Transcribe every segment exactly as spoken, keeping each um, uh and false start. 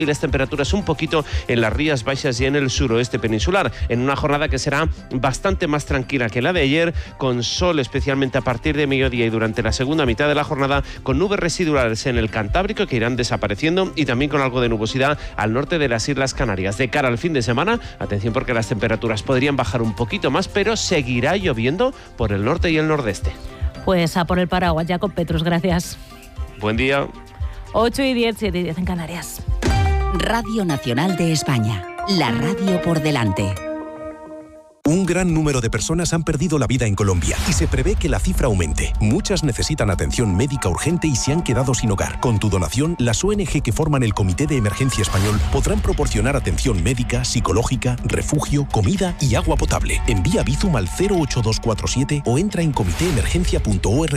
y las temperaturas un poquito en las Rías Baixas y en el suroeste peninsular, en una jornada que será bastante más tranquila que la de ayer, con sol especialmente a partir de mediodía y durante la segunda mitad de la jornada, con nubes residuales en el Cantábrico que irán desapareciendo y también con algo de nubosidad al norte de las Islas Canarias. De cara al fin de semana, atención porque las temperaturas podrían bajar un poquito más, pero seguirá lloviendo por el norte y el nordeste. Pues a por el paraguas, Jacob Petrus, gracias. Buen día. ocho y diez, siete y diez en Canarias. Radio Nacional de España, la radio por delante. Un gran número de personas han perdido la vida en Colombia y se prevé que la cifra aumente. Muchas necesitan atención médica urgente y se han quedado sin hogar. Con tu donación, las O N G que forman el Comité de Emergencia Español podrán proporcionar atención médica, psicológica, refugio, comida y agua potable. Envía Bizum al cero ocho dos cuatro siete o entra en comité emergencia punto org.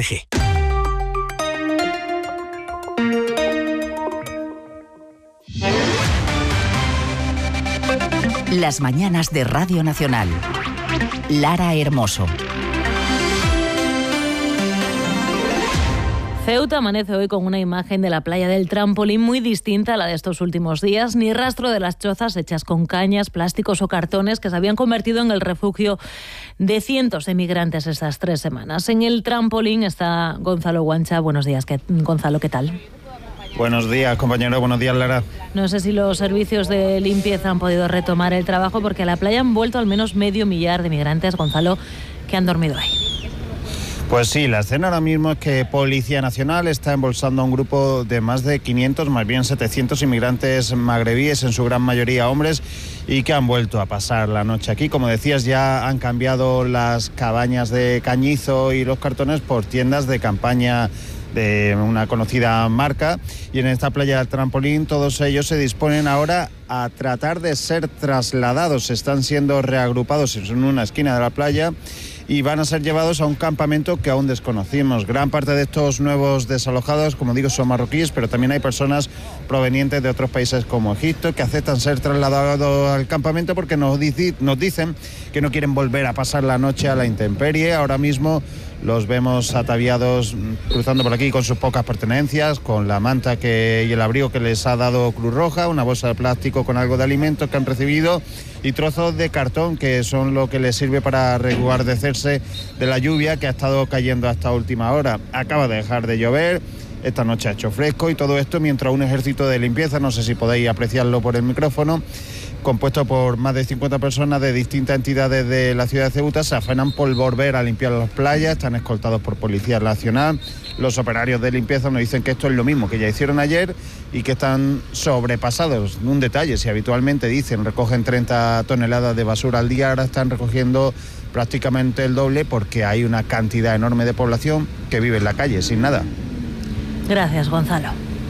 Las mañanas de Radio Nacional. Lara Hermoso. Ceuta amanece hoy con una imagen de la playa del Trampolín muy distinta a la de estos últimos días. Ni rastro de las chozas hechas con cañas, plásticos o cartones que se habían convertido en el refugio de cientos de migrantes estas tres semanas. En el Trampolín está Gonzalo Guancha. Buenos días, ¿qué, Gonzalo, ¿qué tal? Buenos días, compañero. Buenos días, Lara. No sé si los servicios de limpieza han podido retomar el trabajo porque a la playa han vuelto al menos medio millar de migrantes, Gonzalo, que han dormido ahí. Pues sí, la escena ahora mismo es que Policía Nacional está embolsando a un grupo de más de quinientos, más bien setecientos inmigrantes magrebíes, en su gran mayoría hombres, y que han vuelto a pasar la noche aquí. Como decías, ya han cambiado las cabañas de cañizo y los cartones por tiendas de campaña de una conocida marca, y en esta playa del Trampolín todos ellos se disponen ahora a tratar de ser trasladados. Están siendo reagrupados en una esquina de la playa y van a ser llevados a un campamento que aún desconocimos. Gran parte de estos nuevos desalojados, como digo, son marroquíes, pero también hay personas provenientes de otros países como Egipto que aceptan ser trasladados al campamento porque nos, dici- nos dicen que no quieren volver a pasar la noche a la intemperie. Ahora mismo los vemos ataviados cruzando por aquí con sus pocas pertenencias, con la manta que, y el abrigo que les ha dado Cruz Roja, una bolsa de plástico con algo de alimentos que han recibido y trozos de cartón que son lo que les sirve para resguardecerse de la lluvia que ha estado cayendo hasta última hora. Acaba de dejar de llover, esta noche ha hecho fresco y todo esto mientras un ejército de limpieza, no sé si podéis apreciarlo por el micrófono, compuesto por más de cincuenta personas de distintas entidades de la ciudad de Ceuta, se afanan por volver a limpiar las playas, están escoltados por Policía Nacional. Los operarios de limpieza nos dicen que esto es lo mismo que ya hicieron ayer y que están sobrepasados. Un detalle, si habitualmente dicen recogen treinta toneladas de basura al día, ahora están recogiendo prácticamente el doble porque hay una cantidad enorme de población que vive en la calle sin nada. Gracias, Gonzalo.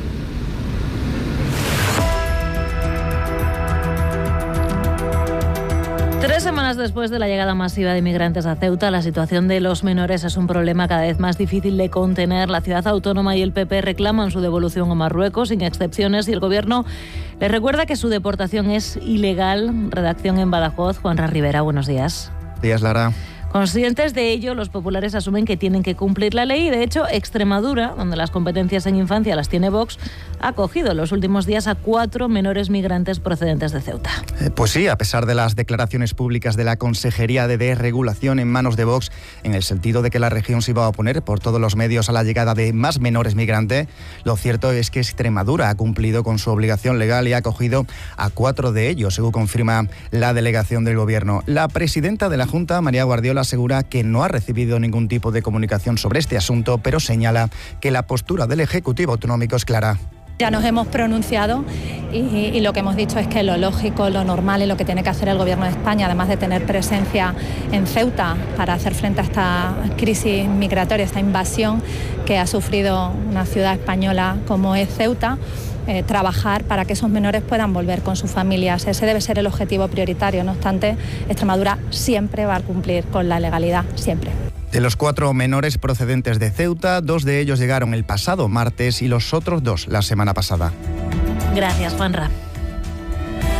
Tres semanas después de la llegada masiva de inmigrantes a Ceuta, la situación de los menores es un problema cada vez más difícil de contener. La ciudad autónoma y el P P reclaman su devolución a Marruecos sin excepciones y el gobierno les recuerda que su deportación es ilegal. Redacción en Badajoz, Juanra Rivera, buenos días. Buenos días, Lara. Conscientes de ello, los populares asumen que tienen que cumplir la ley y, de hecho, Extremadura, donde las competencias en infancia las tiene Vox, ha acogido en los últimos días a cuatro menores migrantes procedentes de Ceuta. Eh, pues sí, a pesar de las declaraciones públicas de la Consejería de Desregulación en manos de Vox, en el sentido de que la región se iba a oponer por todos los medios a la llegada de más menores migrantes, lo cierto es que Extremadura ha cumplido con su obligación legal y ha acogido a cuatro de ellos, según confirma la delegación del Gobierno. La presidenta de la Junta, María Guardiola, asegura que no ha recibido ningún tipo de comunicación sobre este asunto, pero señala que la postura del Ejecutivo Autonómico es clara. Ya nos hemos pronunciado y, y lo que hemos dicho es que lo lógico, lo normal y lo que tiene que hacer el Gobierno de España, además de tener presencia en Ceuta para hacer frente a esta crisis migratoria, esta invasión que ha sufrido una ciudad española como es Ceuta, Eh, trabajar para que esos menores puedan volver con sus familias. Ese debe ser el objetivo prioritario. No obstante, Extremadura siempre va a cumplir con la legalidad, siempre. De los cuatro menores procedentes de Ceuta, dos de ellos llegaron el pasado martes y los otros dos la semana pasada. Gracias, Juanra.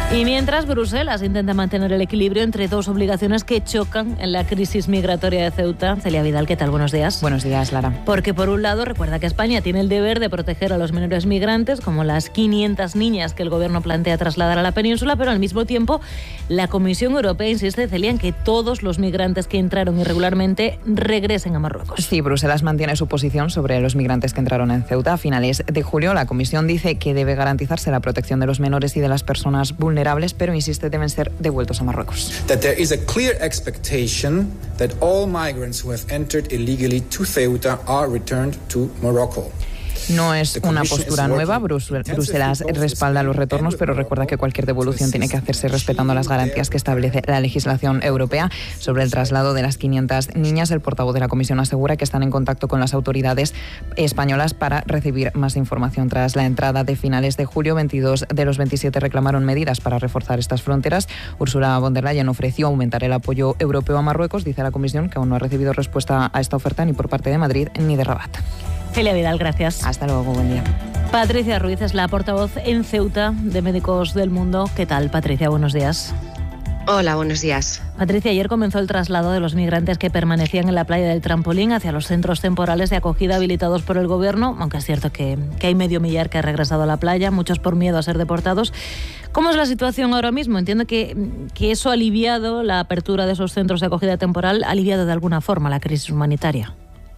Y mientras Bruselas intenta mantener el equilibrio entre dos obligaciones que chocan en la crisis migratoria de Ceuta. Celia Vidal, ¿qué tal? Buenos días. Buenos días, Lara. Porque por un lado, recuerda que España tiene el deber de proteger a los menores migrantes, como las quinientas niñas que el gobierno plantea trasladar a la península, pero al mismo tiempo la Comisión Europea insiste, Celia, en que todos los migrantes que entraron irregularmente regresen a Marruecos. Sí, Bruselas mantiene su posición sobre los migrantes que entraron en Ceuta a finales de julio. La Comisión dice que debe garantizarse la protección de los menores y de las personas vulnerables, pero insiste deben ser devueltos a Marruecos. That there is a clear expectation that all migrants who have entered illegally to Ceuta are returned to Morocco. No es una postura nueva. Bruselas respalda los retornos, pero recuerda que cualquier devolución tiene que hacerse respetando las garantías que establece la legislación europea. Sobre el traslado de las quinientas niñas, el portavoz de la Comisión asegura que están en contacto con las autoridades españolas para recibir más información. Tras la entrada de finales de julio, veintidós de los veintisiete reclamaron medidas para reforzar estas fronteras. Ursula von der Leyen ofreció aumentar el apoyo europeo a Marruecos. Dice la Comisión que aún no ha recibido respuesta a esta oferta ni por parte de Madrid ni de Rabat. Celia Vidal, gracias. Hasta luego, buen día. Patricia Ruiz es la portavoz en Ceuta de Médicos del Mundo. ¿Qué tal, Patricia? Buenos días. Hola, buenos días. Patricia, ayer comenzó el traslado de los migrantes que permanecían en la playa del Trampolín hacia los centros temporales de acogida habilitados por el gobierno, aunque es cierto que, que hay medio millar que ha regresado a la playa, muchos por miedo a ser deportados. ¿Cómo es la situación ahora mismo? Entiendo que, que eso ha aliviado, la apertura de esos centros de acogida temporal, ha aliviado de alguna forma la crisis humanitaria.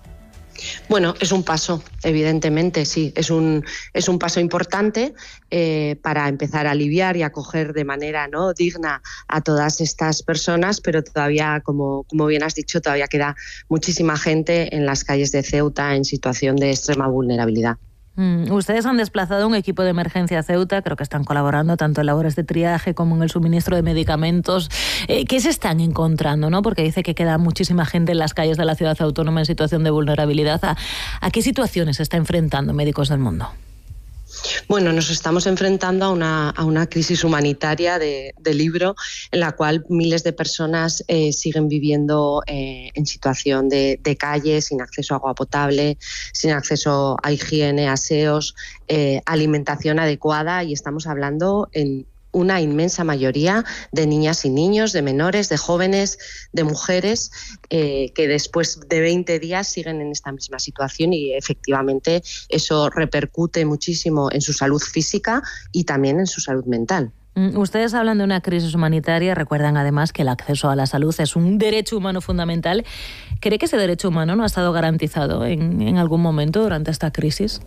Bueno, es un paso, evidentemente, sí, es un, es un paso importante eh, para empezar a aliviar y acoger de manera no digna a todas estas personas, pero todavía, como, como bien has dicho, todavía queda muchísima gente en las calles de Ceuta en situación de extrema vulnerabilidad. Mm, ustedes han desplazado un equipo de emergencia a Ceuta, creo que están colaborando tanto en labores de triaje como en el suministro de medicamentos. Eh, ¿Qué se están encontrando, no? Porque dice que queda muchísima gente en las calles de la ciudad autónoma en situación de vulnerabilidad. ¿A, a qué situaciones se está enfrentando Médicos del Mundo? Bueno, nos estamos enfrentando a una, a una crisis humanitaria de, de libro en la cual miles de personas eh, siguen viviendo eh, en situación de, de calle, sin acceso a agua potable, sin acceso a higiene, aseos, eh, alimentación adecuada, y estamos hablando en una inmensa mayoría de niñas y niños, de menores, de jóvenes, de mujeres, eh, que después de veinte días siguen en esta misma situación, y efectivamente eso repercute muchísimo en su salud física y también en su salud mental. Ustedes hablan de una crisis humanitaria, recuerdan además que el acceso a la salud es un derecho humano fundamental. ¿Cree que ese derecho humano no ha estado garantizado en, en algún momento durante esta crisis?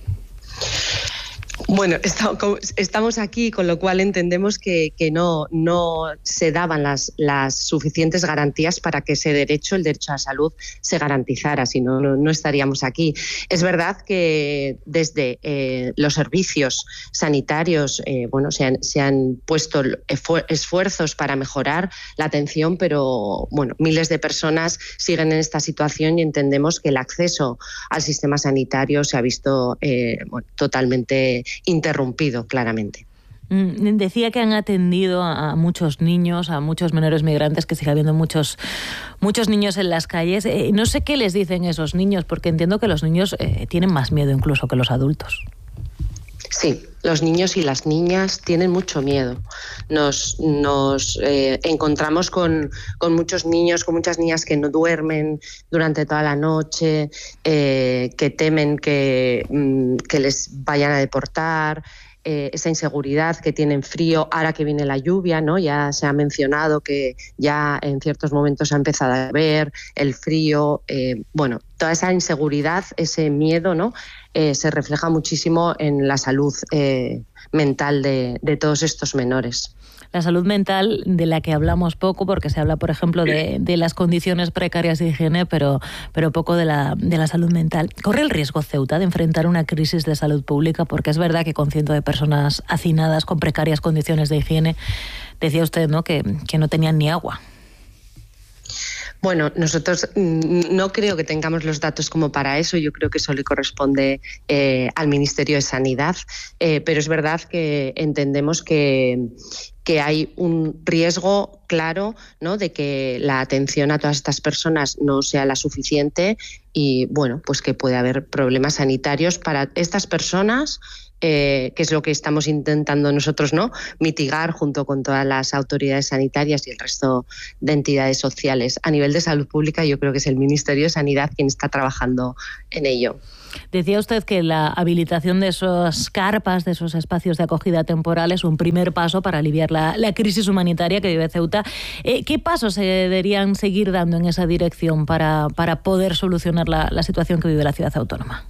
Bueno, estamos aquí, con lo cual entendemos que, que no, no se daban las, las suficientes garantías para que ese derecho, el derecho a la salud, se garantizara, si no, no, no estaríamos aquí. Es verdad que desde eh, los servicios sanitarios eh, bueno, se han, se han puesto esfuerzos para mejorar la atención, pero bueno, miles de personas siguen en esta situación y entendemos que el acceso al sistema sanitario se ha visto eh, bueno, totalmente interrumpido, claramente. Decía que han atendido a muchos niños, a muchos menores migrantes, que sigue habiendo muchos, muchos niños en las calles. Eh, no sé qué les dicen esos niños, porque entiendo que los niños eh, tienen más miedo incluso que los adultos. Sí, los niños y las niñas tienen mucho miedo. Nos, nos eh, encontramos con, con muchos niños, con muchas niñas que no duermen durante toda la noche, eh, que temen que, mm, que les vayan a deportar. Eh, esa inseguridad, que tienen frío, ahora que viene la lluvia, ¿no? Ya se ha mencionado que ya en ciertos momentos ha empezado a llover, el frío, eh, bueno, toda esa inseguridad, ese miedo, ¿no? Eh, se refleja muchísimo en la salud eh, mental de, de todos estos menores. La salud mental, de la que hablamos poco, porque se habla, por ejemplo, de, de las condiciones precarias de higiene, pero, pero poco de la, de la salud mental. ¿Corre el riesgo Ceuta de enfrentar una crisis de salud pública? Porque es verdad que con cientos de personas hacinadas, con precarias condiciones de higiene, decía usted, ¿no?, que, que no tenían ni agua. Bueno, nosotros no creo que tengamos los datos como para eso. Yo creo que eso le corresponde eh, al Ministerio de Sanidad, eh, pero es verdad que entendemos que, que hay un riesgo claro, ¿no?, de que la atención a todas estas personas no sea la suficiente y, bueno, pues que puede haber problemas sanitarios para estas personas eh, que es lo que estamos intentando nosotros, ¿no?, mitigar junto con todas las autoridades sanitarias y el resto de entidades sociales. A nivel de salud pública, yo creo que es el Ministerio de Sanidad quien está trabajando en ello. Decía usted que la habilitación de esas carpas, de esos espacios de acogida temporal, es un primer paso para aliviar la, la crisis humanitaria que vive Ceuta. Eh, ¿Qué pasos se deberían seguir dando en esa dirección para, para poder solucionar la, la situación que vive la ciudad autónoma?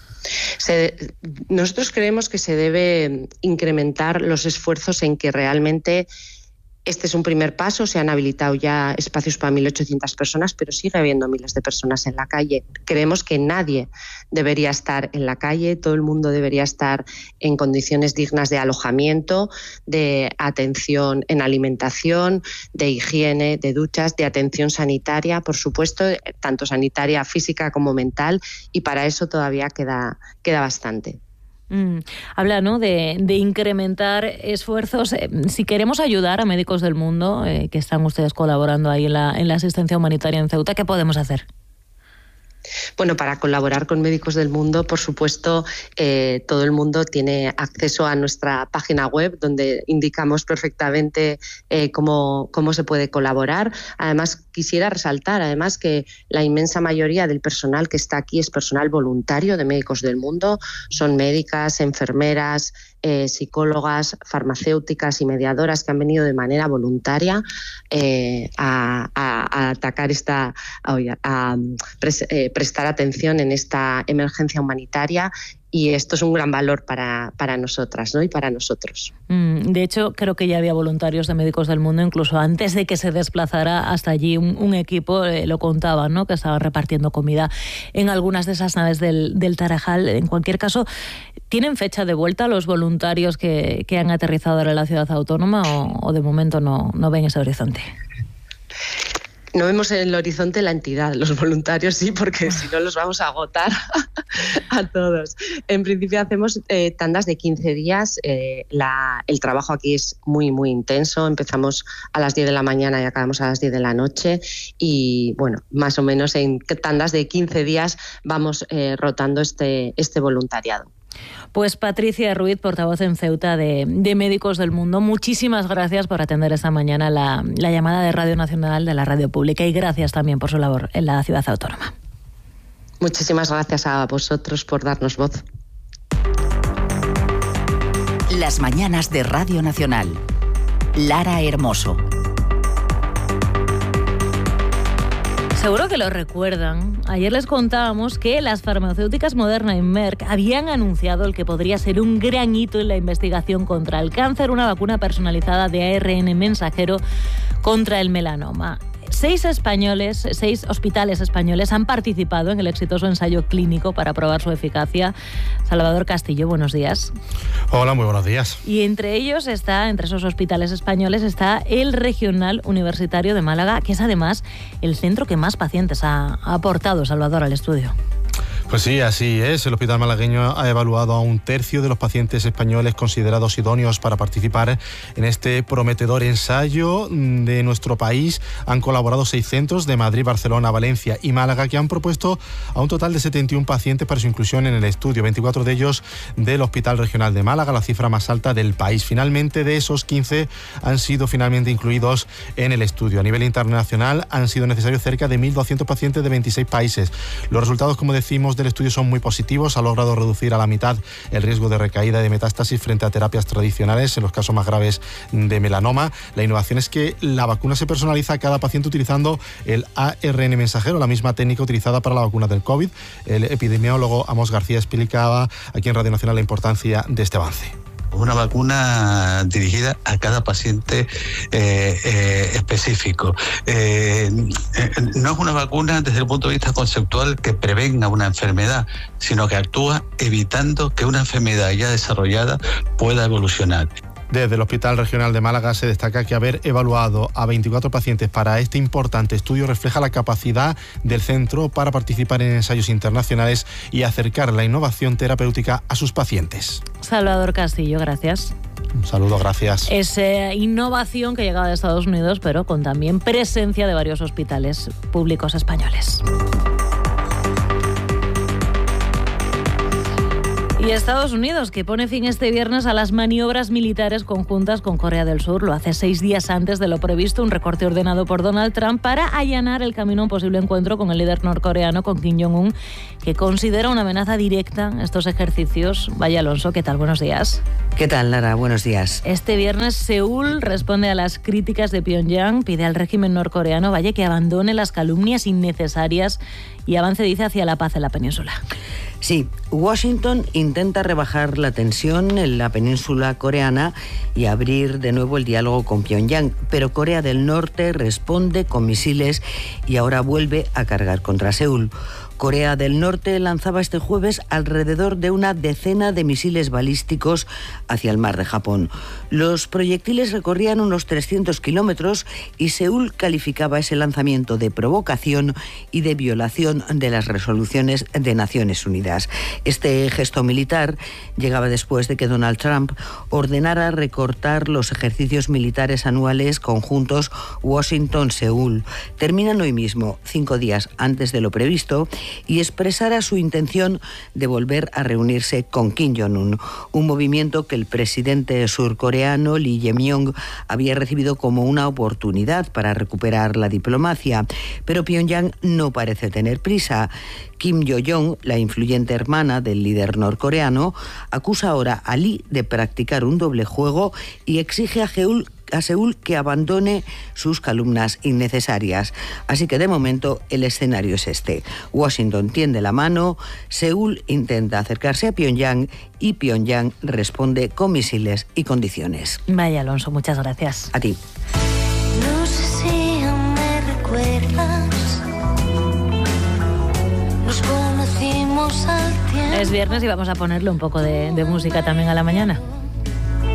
Se, nosotros creemos que se debe incrementar los esfuerzos en que realmente este es un primer paso. Se han habilitado ya espacios para mil ochocientas personas, pero sigue habiendo miles de personas en la calle. Creemos que nadie debería estar en la calle, todo el mundo debería estar en condiciones dignas de alojamiento, de atención en alimentación, de higiene, de duchas, de atención sanitaria, por supuesto, tanto sanitaria física como mental, y para eso todavía queda, queda bastante. Mm. Habla, ¿no?, de, de incrementar esfuerzos. Eh, si queremos ayudar a Médicos del Mundo, eh, que están ustedes colaborando ahí en la, en la asistencia humanitaria en Ceuta, ¿qué podemos hacer? Bueno, para colaborar con Médicos del Mundo, por supuesto, eh, todo el mundo tiene acceso a nuestra página web, donde indicamos perfectamente eh, cómo, cómo se puede colaborar. Además, quisiera resaltar, además, que la inmensa mayoría del personal que está aquí es personal voluntario de Médicos del Mundo. Son médicas, enfermeras, eh, psicólogas, farmacéuticas y mediadoras que han venido de manera voluntaria eh, a, a, a atacar esta, a, a pres, eh, prestar atención en esta emergencia humanitaria, y esto es un gran valor para, para nosotras, ¿no?, y para nosotros. Mm, de hecho, creo que ya había voluntarios de Médicos del Mundo, incluso antes de que se desplazara hasta allí un, un equipo, eh, lo contaban, ¿no?, que estaban repartiendo comida en algunas de esas naves del, del Tarajal. En cualquier caso, ¿tienen fecha de vuelta los voluntarios que, que han aterrizado ahora en la ciudad autónoma o, o de momento no, no ven ese horizonte? No vemos en el horizonte la entidad, los voluntarios sí, porque si no los vamos a agotar a todos. En principio hacemos eh, tandas de quince días, eh, la, el trabajo aquí es muy muy intenso, empezamos a las diez de la mañana y acabamos a las diez de la noche, y bueno, más o menos en tandas de quince días vamos eh, rotando este, este voluntariado. Pues Patricia Ruiz, portavoz en Ceuta de, de Médicos del Mundo, muchísimas gracias por atender esta mañana la, la llamada de Radio Nacional, de la radio pública, y gracias también por su labor en la ciudad autónoma. Muchísimas gracias a vosotros por darnos voz. Las mañanas de Radio Nacional. Lara Hermoso. Seguro que lo recuerdan. Ayer les contábamos que las farmacéuticas Moderna y Merck habían anunciado el que podría ser un gran hito en la investigación contra el cáncer, una vacuna personalizada de A R N mensajero contra el melanoma. Seis españoles, seis hospitales españoles han participado en el exitoso ensayo clínico para probar su eficacia. Salvador Castillo, buenos días. Hola, muy buenos días. Y entre ellos está, entre esos hospitales españoles, está el Regional Universitario de Málaga, que es además el centro que más pacientes ha, ha aportado, Salvador, al estudio. Pues sí, así es. El hospital malagueño ha evaluado a un tercio de los pacientes españoles considerados idóneos para participar en este prometedor ensayo de nuestro país. Han colaborado seis centros de Madrid, Barcelona, Valencia y Málaga, que han propuesto a un total de setenta y uno pacientes para su inclusión en el estudio, veinticuatro de ellos del Hospital Regional de Málaga, la cifra más alta del país. Finalmente, de esos quince han sido finalmente incluidos en el estudio. A nivel internacional han sido necesarios cerca de mil doscientos pacientes de veintiséis países. Los resultados, como decimos, del estudio son muy positivos. Ha logrado reducir a la mitad el riesgo de recaída y de metástasis frente a terapias tradicionales en los casos más graves de melanoma. La innovación es que la vacuna se personaliza a cada paciente utilizando el A R N mensajero, la misma técnica utilizada para la vacuna del COVID. El epidemiólogo Amos García explicaba aquí en Radio Nacional la importancia de este avance. Una vacuna dirigida a cada paciente eh, eh, específico. Eh, eh, no es una vacuna desde el punto de vista conceptual que prevenga una enfermedad, sino que actúa evitando que una enfermedad ya desarrollada pueda evolucionar. Desde el Hospital Regional de Málaga se destaca que haber evaluado a veinticuatro pacientes para este importante estudio refleja la capacidad del centro para participar en ensayos internacionales y acercar la innovación terapéutica a sus pacientes. Salvador Castillo, gracias. Un saludo, gracias. Es eh, innovación que llegaba de Estados Unidos, pero con también presencia de varios hospitales públicos españoles. Y Estados Unidos, que pone fin este viernes a las maniobras militares conjuntas con Corea del Sur. Lo hace seis días antes de lo previsto, un recorte ordenado por Donald Trump para allanar el camino a un posible encuentro con el líder norcoreano, con Kim Jong-un, que considera una amenaza directa estos ejercicios. Vaya Alonso, ¿qué tal? Buenos días. ¿Qué tal, Lara? Buenos días. Este viernes Seúl responde a las críticas de Pyongyang, pide al régimen norcoreano, vaya, que abandone las calumnias innecesarias y avance, dice, hacia la paz en la península. Sí, Washington intenta rebajar la tensión en la península coreana y abrir de nuevo el diálogo con Pyongyang, pero Corea del Norte responde con misiles y ahora vuelve a cargar contra Seúl. Corea del Norte lanzaba este jueves alrededor de una decena de misiles balísticos hacia el mar de Japón. Los proyectiles recorrían unos trescientos kilómetros y Seúl calificaba ese lanzamiento de provocación y de violación de las resoluciones de Naciones Unidas. Este gesto militar llegaba después de que Donald Trump ordenara recortar los ejercicios militares anuales conjuntos Washington-Seúl. Terminan hoy mismo, cinco días antes de lo previsto, y expresara su intención de volver a reunirse con Kim Jong-un, un movimiento que el presidente surcoreano Lee Jae-myung había recibido como una oportunidad para recuperar la diplomacia. Pero Pyongyang no parece tener prisa. Kim Yo-jong, la influyente hermana del líder norcoreano, acusa ahora a Lee de practicar un doble juego y exige a Seúl a Seúl que abandone sus calumnias innecesarias. Así que de momento el escenario es este. Washington tiende la mano, Seúl intenta acercarse a Pyongyang y Pyongyang responde con misiles y condiciones. Vaya Alonso, muchas gracias. A ti. No sé si aún me recuerdas. Nos conocimos al tiempo. Es viernes y vamos a ponerle un poco de, de música también a la mañana.